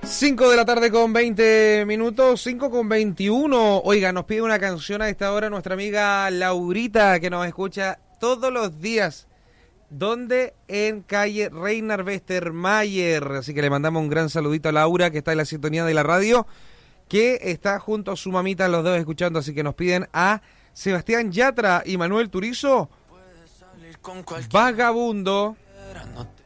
5 de la tarde con 20 minutos, 5 con 21. Oiga, nos pide una canción a esta hora nuestra amiga Laurita, que nos escucha todos los días. ¿Dónde? En calle Reinar Westermayer. Así que le mandamos un gran saludito a Laura, que está en la sintonía de la radio, que está junto a su mamita, los dos escuchando. Así que nos piden a Sebastián Yatra y Manuel Turizo, Vagabundo.